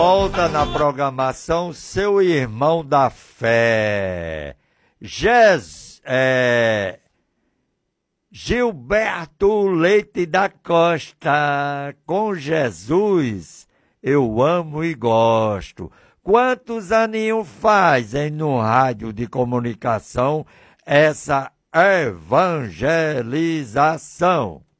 Volta na programação Seu Irmão da Fé. Gilberto Leite da Costa, com Jesus eu amo e gosto. Quantos aninhos faz, hein, no rádio de comunicação essa evangelização?